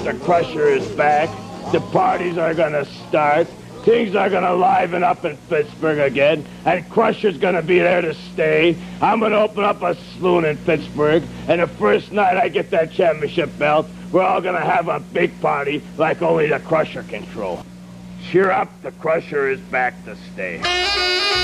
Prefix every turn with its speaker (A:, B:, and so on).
A: the Crusher is back. The parties are gonna start. Things are gonna liven up in Pittsburgh again, and Crusher's gonna be there to stay. I'm gonna open up a saloon in Pittsburgh, and the first night I get that championship belt, we're all gonna have a big party like only the Crusher can throw. Cheer up, the Crusher is back to stay.